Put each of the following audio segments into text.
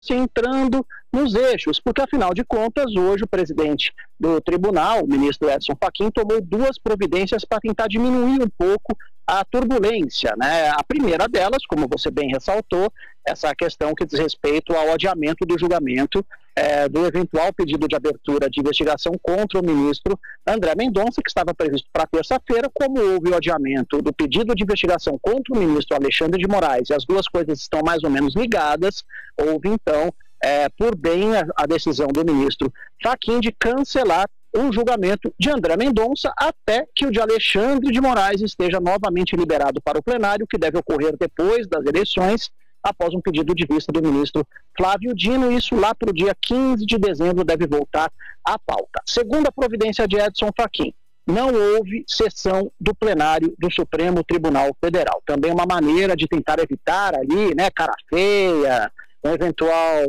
se entrando nos eixos, porque, afinal de contas, hoje o presidente do tribunal, o ministro Edson Fachin, tomou 2 providências para tentar diminuir um pouco a turbulência, né? A primeira delas, como você bem ressaltou, essa questão que diz respeito ao adiamento do julgamento do eventual pedido de abertura de investigação contra o ministro André Mendonça, que estava previsto para terça-feira. Como houve o adiamento do pedido de investigação contra o ministro Alexandre de Moraes, e as duas coisas estão mais ou menos ligadas, houve então, por bem, a decisão do ministro Fachin de cancelar o julgamento de André Mendonça até que o de Alexandre de Moraes esteja novamente liberado para o plenário, que deve ocorrer depois das eleições, após um pedido de vista do ministro Flávio Dino. Isso lá para o dia 15 de dezembro deve voltar à pauta. Segunda providência de Edson Fachin: não houve sessão do plenário do Supremo Tribunal Federal. Também uma maneira de tentar evitar ali, né, cara feia, um eventual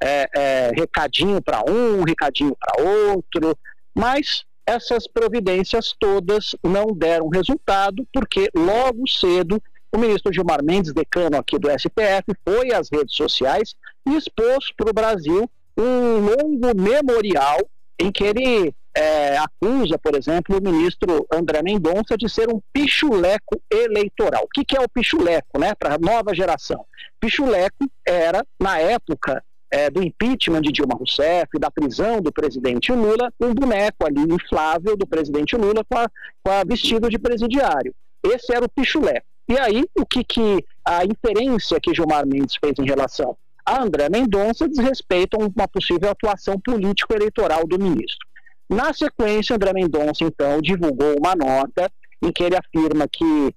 recadinho para um, recadinho para outro, mas essas providências todas não deram resultado, porque logo cedo o ministro Gilmar Mendes, decano aqui do STF, foi às redes sociais e expôs para o Brasil um longo memorial em que ele acusa, por exemplo, o ministro André Mendonça de ser um pichuleco eleitoral. O que é o pichuleco, né, para a nova geração? Pichuleco era, na época do impeachment de Dilma Rousseff, da prisão do presidente Lula, um boneco ali inflável do presidente Lula com a vestido de presidiário. Esse era o pichuleco. E aí, o que a inferência que Gilmar Mendes fez em relação a André Mendonça diz respeito a uma possível atuação político-eleitoral do ministro. Na sequência, André Mendonça, então, divulgou uma nota em que ele afirma que,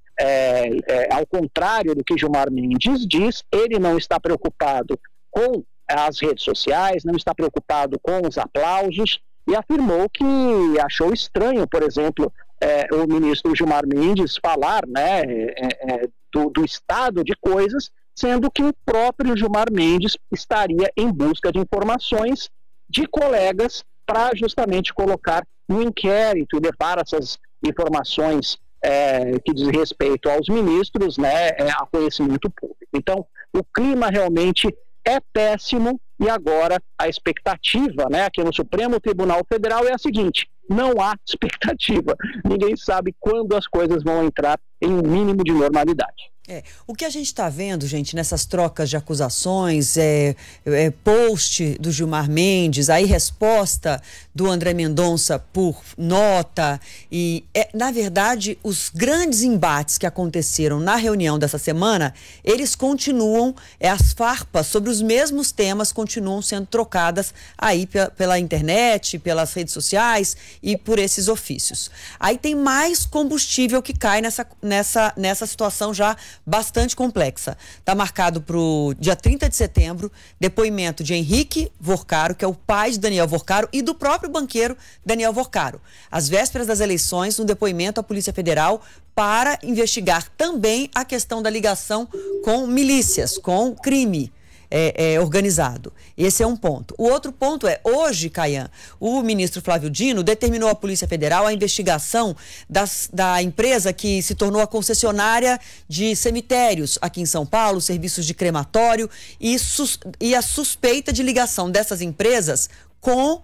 ao contrário do que Gilmar Mendes diz, ele não está preocupado com as redes sociais, não está preocupado com os aplausos, e afirmou que achou estranho, por exemplo, o ministro Gilmar Mendes falar, né, do estado de coisas, sendo que o próprio Gilmar Mendes estaria em busca de informações de colegas para justamente colocar no inquérito e levar essas informações que diz respeito aos ministros, né, a conhecimento público. Então, o clima realmente é péssimo, e agora a expectativa, né, aqui no Supremo Tribunal Federal é a seguinte: não há expectativa. Ninguém sabe quando as coisas vão entrar em um mínimo de normalidade. O que a gente está vendo, gente, nessas trocas de acusações, post do Gilmar Mendes, aí resposta do André Mendonça por nota, e na verdade os grandes embates que aconteceram na reunião dessa semana, eles continuam, as farpas sobre os mesmos temas continuam sendo trocadas aí pela internet, pelas redes sociais e por esses ofícios. Aí tem mais combustível que cai nessa situação já bastante complexa. Está marcado para o dia 30 de setembro, depoimento de Henrique Vorcaro, que é o pai de Daniel Vorcaro, e do próprio banqueiro Daniel Vorcaro. Às vésperas das eleições, um depoimento à Polícia Federal para investigar também a questão da ligação com milícias, com crime organizado. Esse é um ponto. O outro ponto hoje, Caian, o ministro Flávio Dino determinou à Polícia Federal a investigação da empresa que se tornou a concessionária de cemitérios aqui em São Paulo, serviços de crematório, e a suspeita de ligação dessas empresas com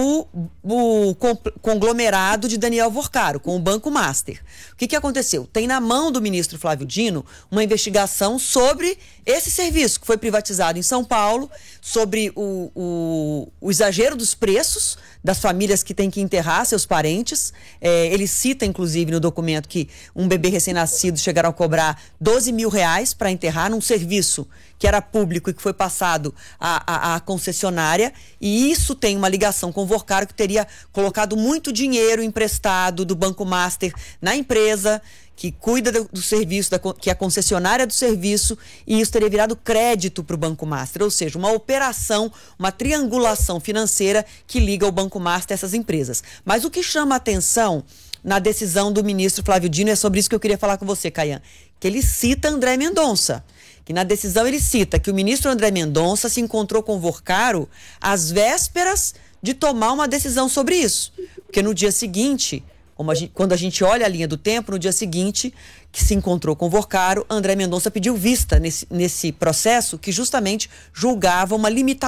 o conglomerado de Daniel Vorcaro, com o Banco Master. O que aconteceu? Tem na mão do ministro Flávio Dino uma investigação sobre esse serviço que foi privatizado em São Paulo, sobre o exagero dos preços das famílias que têm que enterrar seus parentes. Ele cita, inclusive, no documento que um bebê recém-nascido chegaram a cobrar R$12 mil para enterrar num serviço que era público e que foi passado à concessionária, e isso tem uma ligação com o Vorcaro, que teria colocado muito dinheiro emprestado do Banco Master na empresa que cuida do serviço, que é a concessionária do serviço, e isso teria virado crédito para o Banco Master, ou seja, uma operação, uma triangulação financeira que liga o Banco Master a essas empresas. Mas o que chama a atenção na decisão do ministro Flávio Dino, é sobre isso que eu queria falar com você, Caian, que ele cita André Mendonça, que na decisão ele cita que o ministro André Mendonça se encontrou com o Vorcaro às vésperas de tomar uma decisão sobre isso, porque no dia seguinte Quando a gente olha a linha do tempo, no dia seguinte, que se encontrou com o Vorcaro, André Mendonça pediu vista nesse processo que justamente julgava uma limitação